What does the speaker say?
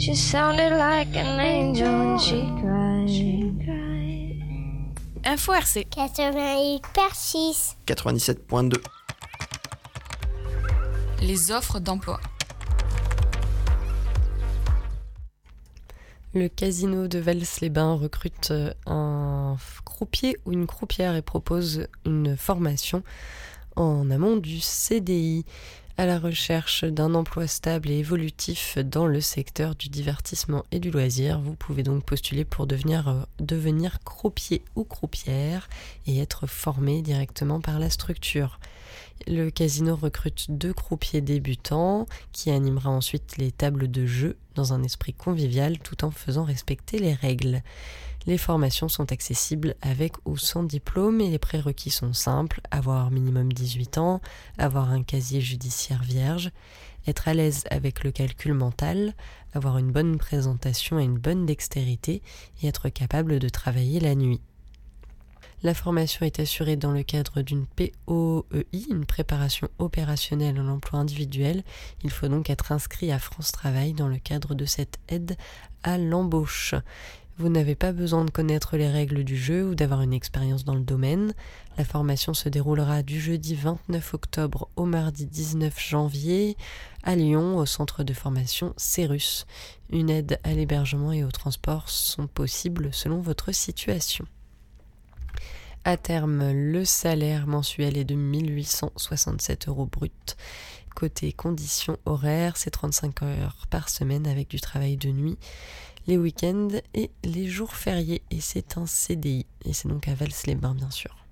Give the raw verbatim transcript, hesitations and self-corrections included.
She sounded like an angel when she cried. Info R C quatre-vingt-huit virgule six quatre-vingt-dix-sept virgule deux. Les offres d'emploi. Le casino de Vals-les-Bains recrute un croupier ou une croupière et propose une formation en amont du C D I à la recherche d'un emploi stable et évolutif dans le secteur du divertissement et du loisir. Vous pouvez donc postuler pour devenir, euh, devenir croupier ou croupière et être formé directement par la structure. Le casino recrute deux croupiers débutants qui animera ensuite les tables de jeu dans un esprit convivial tout en faisant respecter les règles. Les formations sont accessibles avec ou sans diplôme et les prérequis sont simples: avoir minimum dix-huit ans, avoir un casier judiciaire vierge, être à l'aise avec le calcul mental, avoir une bonne présentation et une bonne dextérité et être capable de travailler la nuit. La formation est assurée dans le cadre d'une P O E I, une préparation opérationnelle à l'emploi individuel. Il faut donc être inscrit à France Travail dans le cadre de cette aide à l'embauche. Vous n'avez pas besoin de connaître les règles du jeu ou d'avoir une expérience dans le domaine. La formation se déroulera du jeudi vingt-neuf octobre au mardi dix-neuf janvier à Lyon, au centre de formation Cérus. Une aide à l'hébergement et au transport sont possibles selon votre situation. À terme, le salaire mensuel est de mille huit cent soixante-sept euros brut. Côté conditions horaires, c'est trente-cinq heures par semaine avec du travail de nuit, les week-ends et les jours fériés. Et c'est un C D I. Et c'est donc à Vals-les-Bains, bien sûr.